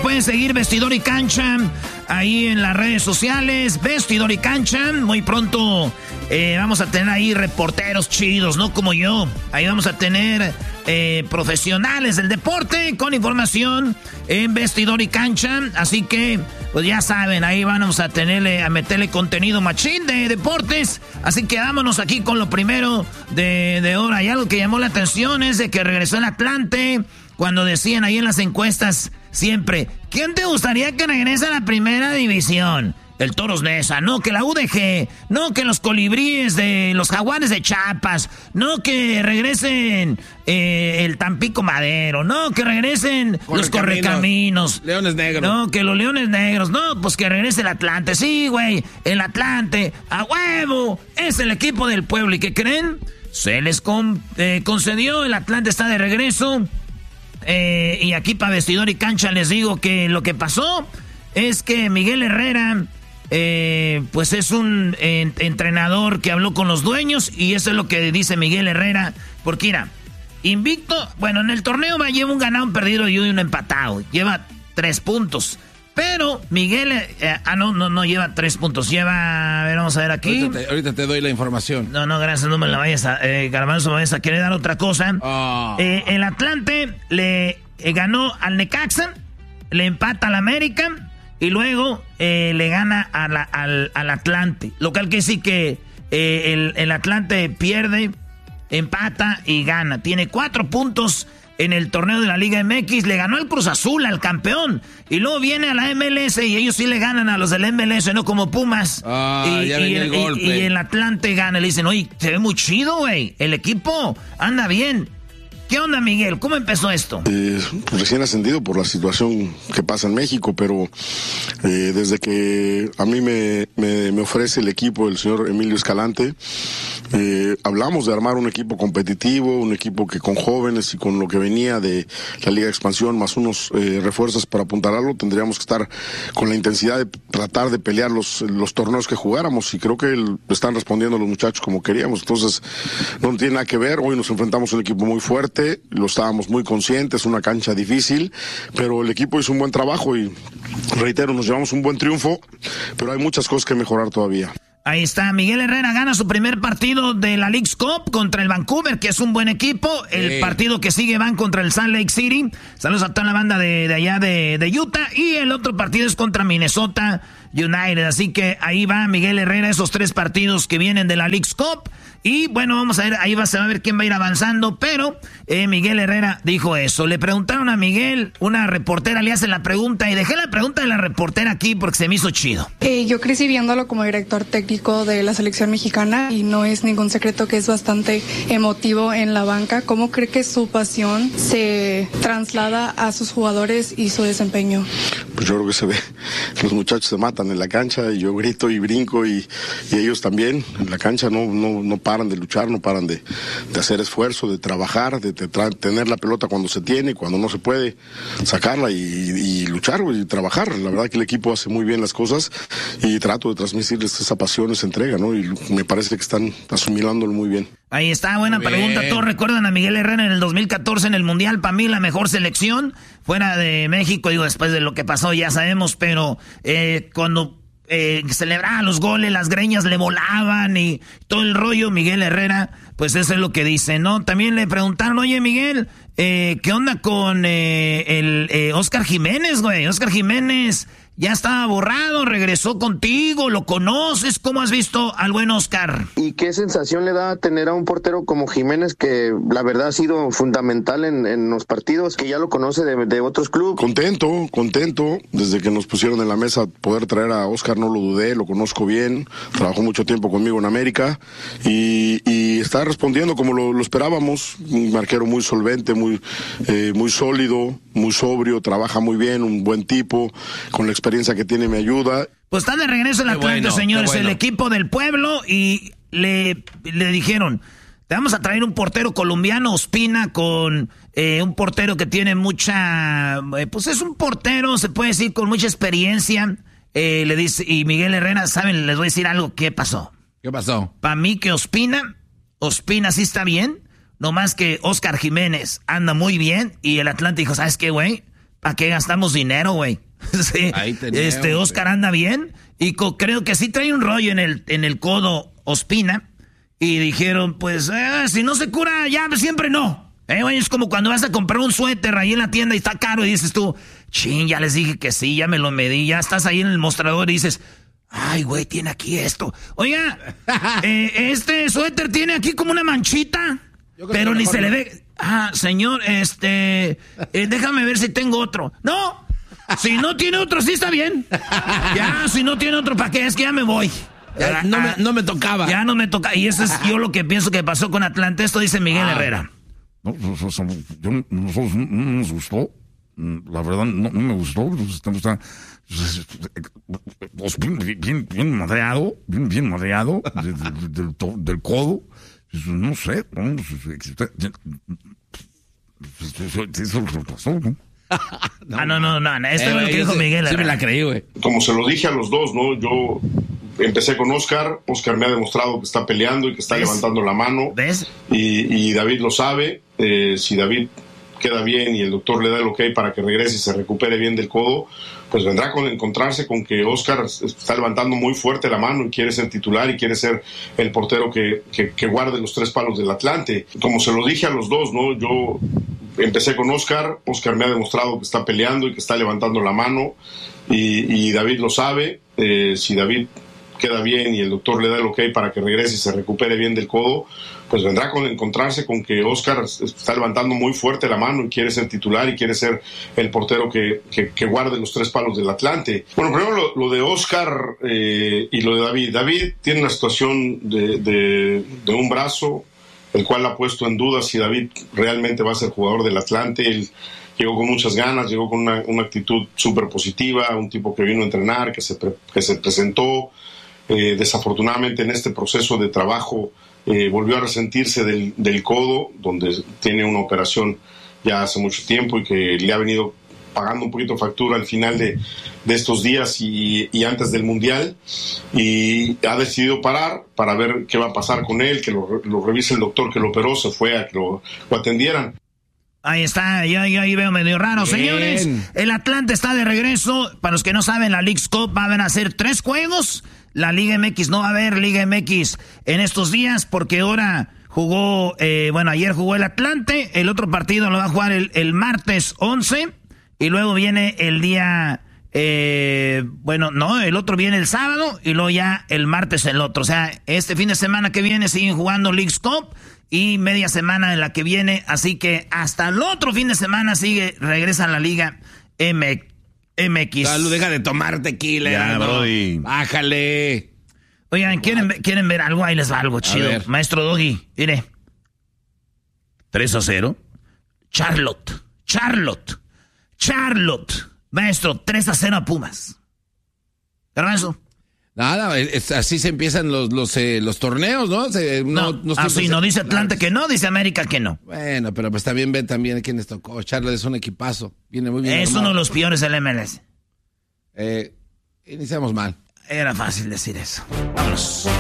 pueden seguir Vestidor y Cancha ahí en las redes sociales. Vestidor y Cancha. Muy pronto vamos a tener ahí reporteros chidos, no como yo. Ahí vamos a tener profesionales del deporte con información en Vestidor y Cancha. Así que, pues ya saben, ahí vamos a meterle contenido machín de deportes. Así que vámonos aquí con lo primero de hora. Y algo que llamó la atención es de que regresó el Atlante. Cuando decían ahí en las encuestas siempre, ¿quién te gustaría que regrese a la primera división? El Toros Neza, no que la UDG, no que los Colibríes de los Jaguares de Chiapas, no que regresen el Tampico Madero, no que regresen los Correcaminos, Leones Negros. No, que los Leones Negros, no, pues que regrese el Atlante. Sí, güey, el Atlante, a huevo, es el equipo del pueblo. ¿Y qué creen? Se les concedió, el Atlante está de regreso. Y aquí para Vestidor y Cancha les digo que lo que pasó es que Miguel Herrera pues es un entrenador que habló con los dueños, y eso es lo que dice Miguel Herrera, porque mira, invicto, bueno, en el torneo lleva un ganado, un perdido y un empatado, lleva 3 puntos. Pero Miguel, no lleva 3 puntos, lleva, a ver, vamos a ver aquí. Ahorita te doy la información. No, gracias, no me la vayas a, Garbanzo, me vayas a querer dar otra cosa. Oh. El Atlante le ganó al Necaxa, le empata al América y luego le gana al Atlante. Lo cual quiere decir que el Atlante pierde, empata y gana. Tiene 4 puntos en el torneo de la Liga MX, le ganó al Cruz Azul, al campeón, y luego viene a la MLS y ellos sí le ganan a los del MLS, no como Pumas. Y el Atlante gana, le dicen, oye, se ve muy chido, güey, el equipo anda bien. ¿Qué onda, Miguel? ¿Cómo empezó esto? Recién ascendido por la situación que pasa en México, pero desde que a mí me ofrece el equipo el señor Emilio Escalante, hablamos de armar un equipo competitivo, un equipo que con jóvenes y con lo que venía de la Liga de Expansión, más unos refuerzos para apuntalarlo, tendríamos que estar con la intensidad de tratar de pelear los torneos que jugáramos, y creo que están respondiendo los muchachos como queríamos. Entonces no tiene nada que ver. Hoy nos enfrentamos a un equipo muy fuerte, lo estábamos muy conscientes, una cancha difícil, pero el equipo hizo un buen trabajo y, reitero, nos llevamos un buen triunfo, pero hay muchas cosas que mejorar todavía. Ahí está, Miguel Herrera gana su primer partido de la Leagues Cup contra el Vancouver, que es un buen equipo. El partido que sigue van contra el Salt Lake City. Saludos a toda la banda de allá de Utah. Y el otro partido es contra Minnesota United. Así que ahí va Miguel Herrera, esos 3 partidos que vienen de la Leagues Cup. Y bueno, vamos a ver, ahí se va a ver quién va a ir avanzando, pero Miguel Herrera dijo eso. Le preguntaron a Miguel, una reportera le hace la pregunta, y dejé la pregunta de la reportera aquí porque se me hizo chido. Yo crecí viéndolo como director técnico de la selección mexicana, y no es ningún secreto que es bastante emotivo en la banca. ¿Cómo cree que su pasión se traslada a sus jugadores y su desempeño? Pues yo creo que se ve, los muchachos se matan en la cancha, y yo grito y brinco, y ellos también en la cancha no paran de luchar, no paran de hacer esfuerzo, de trabajar, de tener la pelota cuando se tiene, cuando no se puede, sacarla y luchar y trabajar. La verdad que el equipo hace muy bien las cosas, y trato de transmitirles esa pasión, esa entrega, ¿no? Y me parece que están asimilándolo muy bien. Ahí está, buena pregunta. Todos recuerdan a Miguel Herrera en el 2014 en el Mundial. Para mí la mejor selección fuera de México, digo, después de lo que pasó ya sabemos, pero cuando celebraba los goles, las greñas le volaban y todo el rollo, Miguel Herrera, pues eso es lo que dice, ¿no? También le preguntaron, oye, Miguel, ¿qué onda con Oscar Jiménez, güey? Oscar Jiménez ya estaba borrado, regresó contigo, ¿lo conoces? ¿Cómo has visto al buen Oscar? ¿Y qué sensación le da tener a un portero como Jiménez, que la verdad ha sido fundamental en los partidos, que ya lo conoce de otros clubes? Contento, desde que nos pusieron en la mesa poder traer a Oscar, no lo dudé, lo conozco bien, trabajó mucho tiempo conmigo en América, y está respondiendo como lo esperábamos, un arquero muy solvente, muy sólido, muy sobrio, trabaja muy bien, un buen tipo, con la experiencia que tiene me ayuda. Pues está de regreso el Atlante, señores, el equipo del pueblo, y le dijeron, te vamos a traer un portero colombiano, Ospina, con un portero que tiene mucha, pues es un portero, se puede decir, con mucha experiencia, le dice, y Miguel Herrera, ¿saben? Les voy a decir algo, ¿qué pasó? ¿Qué pasó? Para mí que Ospina sí está bien, nomás que Oscar Jiménez anda muy bien, y el Atlante dijo, ¿sabes qué, güey? ¿para qué gastamos dinero, güey? Sí. Oscar anda bien y creo que sí trae un rollo en el codo Ospina. Y dijeron, pues, si no se cura, ya siempre no. Güey, es como cuando vas a comprar un suéter ahí en la tienda y está caro y dices tú, chin, ya les dije que sí, ya me lo medí, ya estás ahí en el mostrador y dices, ay, güey, tiene aquí esto. Oiga, este suéter tiene aquí como una manchita, pero ni se le ve. Ah, señor, déjame ver si tengo otro. No, si no tiene otro, sí está bien. Ya, si no tiene otro, ¿para qué? Es que ya me voy. Ya, no me tocaba. Ya no me toca. Y eso es yo lo que pienso que pasó con Atlante. Esto dice Miguel Herrera. No, no nos gustó. La verdad, no me gustó. Está bien madreado. Bien madreado del codo. No sé. Eso pasó, ¿no? No. Esto es lo que dijo Miguel Herrera. Sí me la creí, güey. Como se lo dije a los dos, ¿no? Yo empecé con Oscar me ha demostrado que está peleando y que está levantando la mano. ¿Ves? Y David lo sabe. Si David queda bien y el doctor le da el ok para que regrese y se recupere bien del codo, pues vendrá con encontrarse con que Oscar está levantando muy fuerte la mano y quiere ser titular y quiere ser el portero que guarde los 3 palos del Atlante. Como se lo dije a los dos, ¿no? Yo empecé con Oscar me ha demostrado que está peleando y que está levantando la mano y David lo sabe. Si David queda bien y el doctor le da el ok para que regrese y se recupere bien del codo, pues vendrá con encontrarse con que Oscar está levantando muy fuerte la mano y quiere ser titular y quiere ser el portero que guarde los 3 palos del Atlante. Bueno, primero lo de Oscar y lo de David. David tiene una situación de un brazo, el cual ha puesto en duda si David realmente va a ser jugador del Atlante. Él llegó con muchas ganas, llegó con una actitud súper positiva, un tipo que vino a entrenar, que se presentó. Desafortunadamente en este proceso de trabajo volvió a resentirse del codo, donde tiene una operación ya hace mucho tiempo y que le ha venido pagando un poquito factura al final de estos días y antes del Mundial, y ha decidido parar para ver qué va a pasar con él, que lo revise el doctor que lo operó, se fue a que lo atendieran. Ahí está, yo ahí veo medio raro. Bien. Señores, el Atlante está de regreso. Para los que no saben, la Leagues Cup van a ser 3 juegos. La Liga MX no va a haber Liga MX en estos días porque ahora jugó, ayer jugó el Atlante. El otro partido lo va a jugar el martes 11 y luego viene el día, el otro viene el sábado y luego ya el martes el otro. O sea, este fin de semana que viene siguen jugando Leagues Cup y media semana en la que viene, así que hasta el otro fin de semana regresa a la Liga MX. Salud, deja de tomar tequila. Ya, Brody. Bájale. Oigan, ¿quieren ver algo? Ahí les va algo chido. Maestro Doggy, mire. 3-0. Charlotte. Maestro, 3-0 a Pumas. Garbanzo. Nada, así se empiezan los torneos, ¿no? No dice Atlante que no, dice América que no. Bueno, pero pues también ven también quién les tocó. Charlotte es un equipazo, viene muy bien. Es uno de los peores del MLS. Iniciamos mal. Era fácil decir eso. Vámonos.